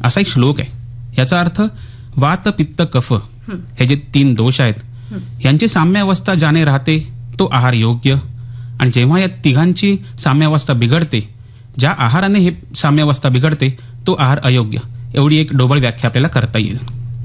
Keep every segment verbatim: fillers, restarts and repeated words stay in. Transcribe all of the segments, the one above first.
असा एक श्लोक आहे. याचा अर्थ वात पित्त कफ हे जे तीन दोष आहेत यांची साम्यावस्था ज्याने राहते तो आहार योग्य, आणि जेव्हा या तिघांची साम्यावस्था बिघडते, ज्या आहाराने हे साम्यावस्था बिघडते तो आहार अयोग्य. एवढी एक ढोबळ व्याख्या आपल्याला करता येईल.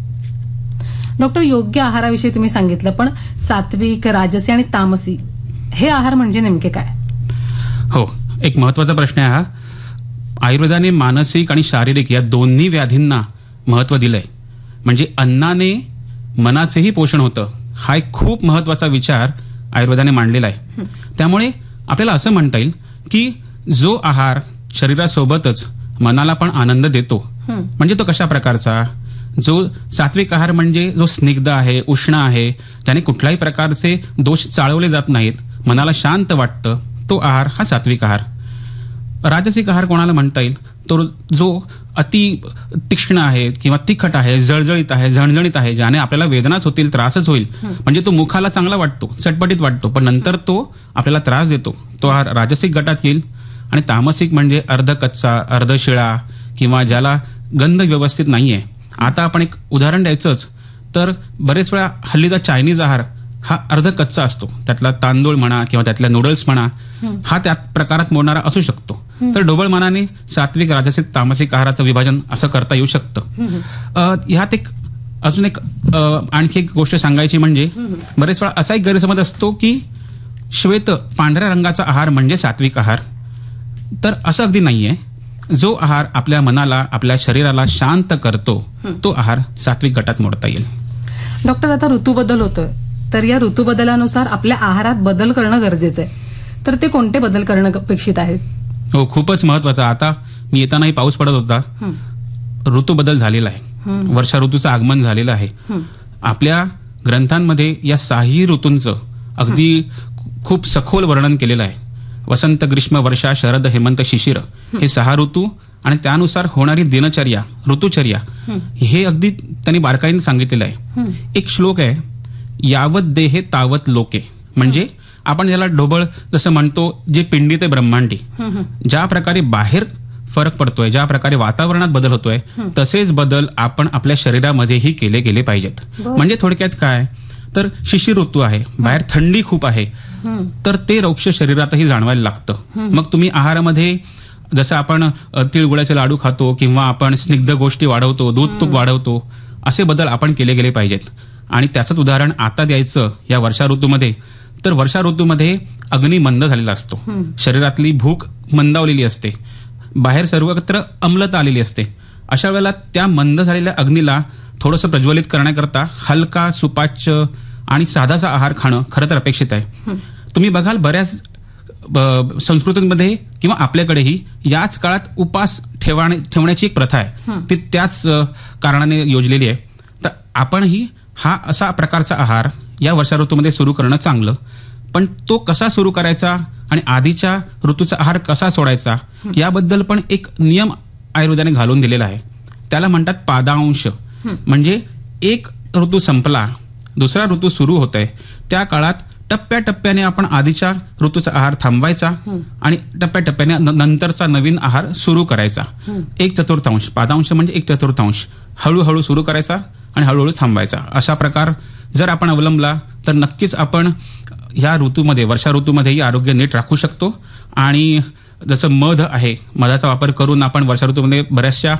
डॉक्टर, योग्य आहाराविषयी तुम्ही सांगितलं, पण सात्विक, राजसी आणि तामसी हे आहार म्हणजे नेमके काय? हो, एक महत्वाचा प्रश्न आहे हा. आयुर्वेदाने मानसिक आणि शारीरिक या दोन्ही व्याधींना महत्व दिलंय. म्हणजे अन्नाने मनाचेही पोषण होतं, हा एक खूप महत्वाचा विचार आयुर्वेदाने मांडलेला आहे. त्यामुळे आपल्याला असं म्हणता येईल की जो आहार शरीरासोबतच मनाला पण आनंद देतो, म्हणजे तो कशा प्रकारचा? जो सात्विक आहार म्हणजे जो स्निग्ध आहे, उष्ण आहे, ज्याने कुठल्याही प्रकारचे दोष चाळवले जात नाहीत, मनाला शांत वाटतं, तो आहार हा सात्विक आहार. राजसिक आहार कोणाला म्हणता येईल? तो जो अति तीक्ष्ण आहे किंवा तिखट आहे, जळजळीत आहे, झणझणीत आहे, ज्याने आपल्याला वेदनाच होतील, त्रासच होईल. म्हणजे तो मुखाला चांगला वाटतो, चटपटीत वाटतो, पण नंतर तो आपल्याला त्रास देतो, तो आहार राजसिक गटात येईल. आणि तामसिक म्हणजे अर्ध कच्चा, अर्ध शिळा, किंवा ज्याला गंध व्यवस्थित नाहीये. आता आपण एक उदाहरण द्यायचंच तर बरेच वेळा हल्लीचा चायनीज आहार हा अर्ध कच्चा असतो. त्यातला तांदूळ म्हणा किंवा त्यातल्या नूडल्स म्हणा, हा त्या प्रकारात मोडणारा असू शकतो. तर ढोबळ मनाने सात्विक, राजसिक, तामसिक आहाराचं विभाजन असं करता येऊ शकतं. ह्यात एक अजून एक आणखी एक गोष्ट सांगायची म्हणजे बरेच वेळा असा एक गैरसमज असतो की श्वेत पांढऱ्या रंगाचा आहार म्हणजे सात्विक आहार. तर असं अगदी नाहीये. जो आहार आपल्या मनाला, आपल्या शरीराला शांत करतो तो आहार सात्विक गटात मोडता येईल. डॉक्टर, आता ऋतूबदल होतोय, तर या ऋतूबदलानुसार आपल्या आहारात बदल करणं गरजेचं आहे. तर ते कोणते बदल करणं अपेक्षित आहेत? हो, खूपच महत्वाचं. आता मी येतानाही पाऊस पडत होता, ऋतू बदल झालेला आहे, वर्षा ऋतूचं आगमन झालेलं आहे. आपल्या ग्रंथांमध्ये या सहाही ऋतूंचं अगदी खूप सखोल वर्णन केलेलं आहे. वसंत, ग्रीष्म, वर्षा, शरद, हेमंत, शिशिर हे सहा ऋतू आणि त्यानुसार होणारी दिनचर्या, ऋतुचर्या हे अगदी त्यांनी बारकाईने सांगितलेलं आहे. एक श्लोक आहे, यावत देहे तावत लोके. म्हणजे आपण याला ढोबळ जसं म्हणतो, जे पिंडी ते ब्रह्मांडी, ज्या प्रकारे बाहेर फरक पडतोय, ज्या प्रकारे वातावरणात बदल होतोय, तसेच बदल आपण आपल्या शरीरामध्येही केले गेले पाहिजेत. म्हणजे थोडक्यात काय, तर शिशिर ऋतू आहे, बाहेर थंडी खूप आहे, तर ते रोक्ष शरीरातही जाणवायला लागतं. मग तुम्ही आहारामध्ये जसं आपण तिळगुळाचे लाडू खातो किंवा आपण स्निग्ध गोष्टी वाढवतो, दूध तूप वाढवतो, असे बदल आपण केले गेले पाहिजेत. आणि त्याचंच उदाहरण आता द्यायचं या वर्षा ऋतूमध्ये, तर वर्षा ऋतूमध्ये अग्नी मंद झालेला असतो, शरीरातली भूक मंदावलेली असते, बाहेर सर्वत्र अम्लता आलेली असते. अशा वेळेला त्या मंद झालेल्या अग्नीला थोडंसं प्रज्वलित करण्याकरता हलका, सुपाच्य आणि साधासा आहार खाणं खरं तर अपेक्षित आहे. तुम्ही बघाल बऱ्याच संस्कृतींमध्ये किंवा आपल्याकडेही याच काळात उपास ठेवणे ठेवण्याची एक प्रथा आहे, ती त्याच कारणाने योजलेली आहे. तर आपणही हा असा प्रकारचा आहार या वर्षा ऋतूमध्ये सुरू करणं चांगलं. पण तो कसा सुरू करायचा आणि आधीच्या ऋतूचा आहार कसा सोडायचा याबद्दल पण एक नियम आयुर्वेदाने घालून दिलेला आहे. त्याला म्हणतात पादांश. म्हणजे एक ऋतू संपला, दुसरा ऋतू सुरू होतोय, त्या काळात टप्प्याटप्प्याने आपण आधीच्या ऋतूचा आहार थांबवायचा आणि टप्प्याटप्प्याने नंतरचा नवीन आहार सुरू करायचा. एक चतुर्थांश, पादांश म्हणजे एक चतुर्थांश, हळूहळू सुरू करायचा आणि हळूहळू थांबवायचा. अशा प्रकार जर आपण अवलंबला तर नक्कीच आपण ह्या ऋतूमध्ये, वर्षा ऋतूमध्येही आरोग्य नीट राखू शकतो. आणि जसं मध आहे, मधाचा वापर करून आपण वर्षा ऋतूमध्ये बऱ्याचशा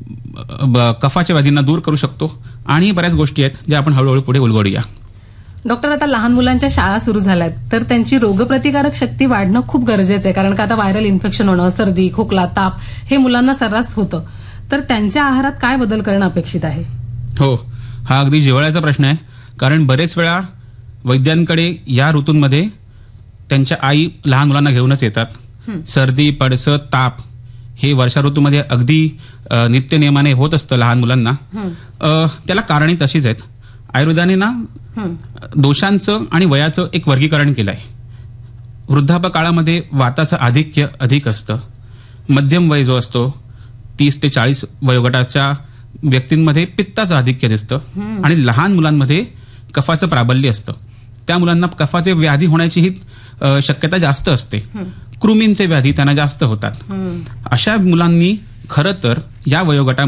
कफाच्या व्याधींना दूर करू शकतो. आणि बऱ्याच गोष्टी आहेत ज्या आपण हळूहळू पुढे उलगडूया. डॉक्टर, आता लहान मुलांच्या शाळा सुरू झाल्यात, तर त्यांची रोगप्रतिकारक शक्ती वाढणं खूप गरजेचं आहे. कारण का आता व्हायरल इन्फेक्शन होणं, सर्दी, खोकला, ताप हे मुलांना सर्रास होतं. तर त्यांच्या आहारात काय बदल करणं अपेक्षित आहे? हो, हा अगदी जिव्हाळ्याचा प्रश्न आहे. कारण बरेच वेळा वैद्यांकडे या ऋतूंमध्ये त्यांच्या आई लहान मुलांना घेऊनच येतात. सर्दी, पडसं, ताप हे वर्षा ऋतूमध्ये अगदी नित्य नियमाने होत असतं लहान मुलांना. त्याला कारणे तशीच आहेत. आयुर्वेदाने ना दोषांचं आणि वयाचं एक वर्गीकरण केलं आहे. वृद्धापकाळामध्ये काळामध्ये वाताचं आधिक्य अधिक असतं. मध्यम वय जो असतो तीस ते चाळीस वयोगटाच्या व्यक्तींमध्ये पित्ताचं आधिक्य दिसतं. आणि लहान मुलांमध्ये कफाचं प्राबल्य असतं. त्या मुलांना कफाचे व्याधी होण्याची ही शक्यता जास्त असते. कृमींचे व्याधी त्यांना जास्त होतात. अशा मुलांनी खरं तर या वयोगटामध्ये